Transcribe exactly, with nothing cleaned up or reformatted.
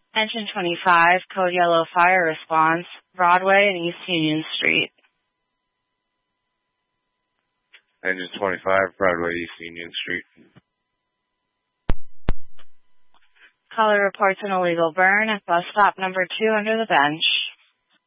Engine twenty-five, code yellow fire response, Broadway and East Union Street. Engine twenty-five, Broadway, East Union Street. Caller reports an illegal burn at bus stop number two under the bench.